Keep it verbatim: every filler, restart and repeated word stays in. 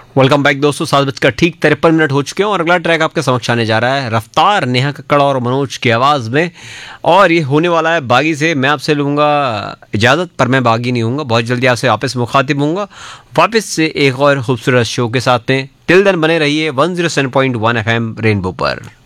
Welcome back दोस्तों, सात बजकर ठीक तिरपन मिनट हो चुके हैं और अगला ट्रैक आपके समक्ष आने जा रहा है रफ्तार, नेहा कक्कड़ और मनोज की आवाज़ में। और ये होने वाला है बागी से। मैं आपसे लूँगा इजाज़त, पर मैं बागी नहीं हूँगा। बहुत जल्दी आपसे वापस मुखातिब हूँगा वापस से एक और खूबसूरत शो के साथ में। टिल देन बने रहिए one zero seven point one F M rainbow पर।